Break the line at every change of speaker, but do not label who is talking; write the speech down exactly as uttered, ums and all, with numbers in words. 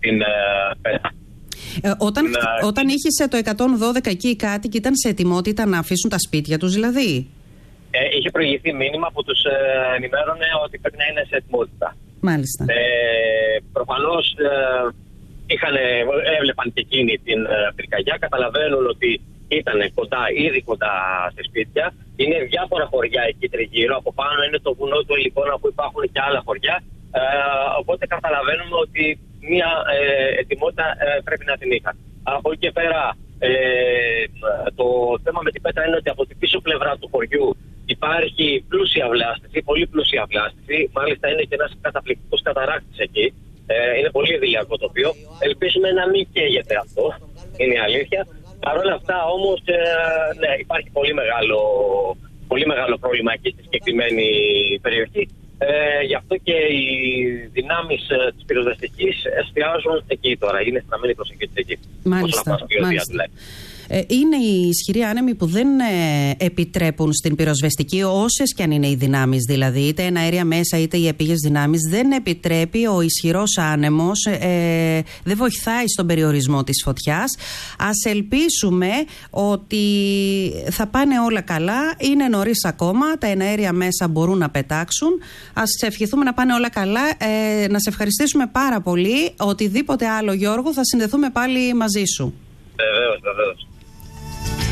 την πέτα.
Ε, όταν,
Να...
όταν είχε το εκατόν δώδεκα εκεί οι κάτοικοι ήταν σε ετοιμότητα να αφήσουν τα σπίτια τους δηλαδή?
Ε, είχε προηγηθεί μήνυμα που τους ε, ενημέρωνε ότι πρέπει να είναι σε ετοιμότητα.
Μάλιστα.
Ε, προφανώς ε, είχαν, έβλεπαν και εκείνη την ε, πυρκαγιά, καταλαβαίνουν ότι ήταν κοντά, ήδη κοντά σε σπίτια. Είναι διάφορα χωριά εκεί τριγύρω. Από πάνω είναι το βουνό του Ελικόνα που υπάρχουν και άλλα χωριά. Ε, οπότε καταλαβαίνουμε ότι μια ε, ετοιμότητα ε, πρέπει να την είχαν. Από εκεί και πέρα, ε, το θέμα με την πέτρα είναι ότι από την πίσω πλευρά του χωριού υπάρχει πλούσια βλάστηση, πολύ πλούσια βλάστηση. Μάλιστα είναι και ένας καταπληκτικός καταράκτης εκεί. Ε, είναι πολύ δειλιακό τοπίο. Ελπίζουμε να μην καίγεται αυτό. Είναι η αλήθεια. Παρ' όλα αυτά όμως ε, ναι, υπάρχει πολύ μεγάλο, πολύ μεγάλο πρόβλημα εκεί στη συγκεκριμένη περιοχή. Ε, γι' αυτό και οι δυνάμεις ε, της πυροσβεστικής εστιάζουν εκεί τώρα. Είναι στραμμένη προσοχή εκεί.
Μάλιστα. Μάλιστα. Είναι οι ισχυροί άνεμοι που δεν ε, επιτρέπουν στην πυροσβεστική, όσες και αν είναι οι δυνάμεις δηλαδή, είτε ένα αέρια μέσα είτε οι επίγειες δυνάμεις, δεν επιτρέπει ο ισχυρός άνεμος, ε, δεν βοηθάει στον περιορισμό της φωτιάς. Ας ελπίσουμε ότι θα πάνε όλα καλά, είναι νωρίς ακόμα, τα εναέρια μέσα μπορούν να πετάξουν. Ας ευχηθούμε να πάνε όλα καλά, ε, να σε ευχαριστήσουμε πάρα πολύ. Οτιδήποτε άλλο, Γιώργο, θα συνδεθούμε πάλι μαζί σου.
Βεβαίως, βεβαίως.